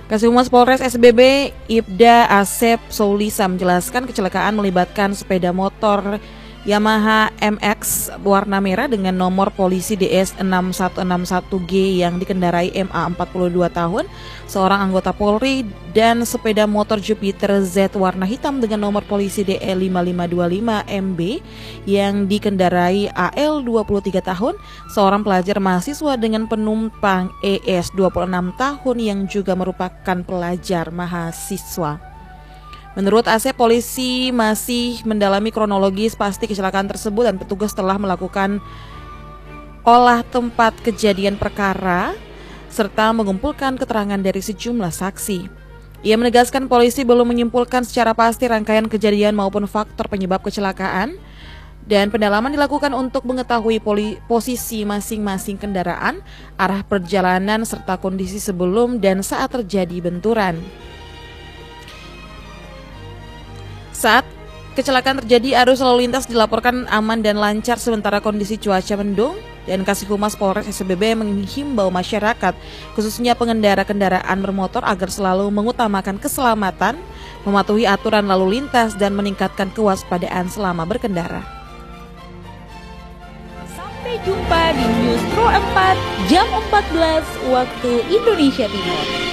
Kasih Polres SBB Ibda Asep Soulisa menjelaskan kecelakaan melibatkan sepeda motor Yamaha MX warna merah dengan nomor polisi DS6161G yang dikendarai MA 42 tahun, seorang anggota Polri, dan sepeda motor Jupiter Z warna hitam dengan nomor polisi DE5525MB yang dikendarai AL 23 tahun, seorang pelajar mahasiswa dengan penumpang ES 26 tahun yang juga merupakan pelajar mahasiswa. Menurut Asep, polisi masih mendalami kronologis pasti kecelakaan tersebut dan petugas telah melakukan olah tempat kejadian perkara serta mengumpulkan keterangan dari sejumlah saksi. Ia menegaskan polisi belum menyimpulkan secara pasti rangkaian kejadian maupun faktor penyebab kecelakaan dan pendalaman dilakukan untuk mengetahui posisi masing-masing kendaraan, arah perjalanan serta kondisi sebelum dan saat terjadi benturan. Saat kecelakaan terjadi, arus lalu lintas dilaporkan aman dan lancar sementara kondisi cuaca mendung, dan Kasih Humas Polres SBB menghimbau masyarakat, khususnya pengendara kendaraan bermotor agar selalu mengutamakan keselamatan, mematuhi aturan lalu lintas, dan meningkatkan kewaspadaan selama berkendara. Sampai jumpa di News Pro 4 jam 14 waktu Indonesia Timur.